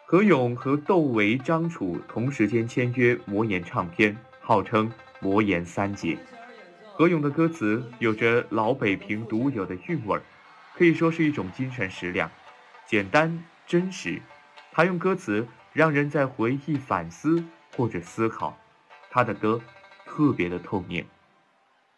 何勇和窦唯、张楚同时间签约魔岩唱片，号称魔岩三杰。何勇的歌词有着老北平独有的韵味，可以说是一种精神食粮，简单真实。他用歌词让人在回忆、反思或者思考，他的歌特别的透明。